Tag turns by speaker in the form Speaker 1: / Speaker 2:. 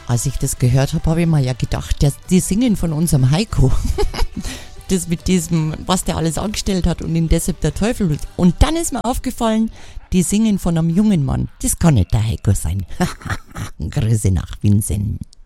Speaker 1: Als ich das gehört habe ich mir ja gedacht, die singen von unserem Heiko. Das mit diesem, was der alles angestellt hat und ihm deshalb der Teufel. Und dann ist mir aufgefallen, die singen von einem jungen Mann. Das kann nicht der Heiko sein. Grüße nach Vincent.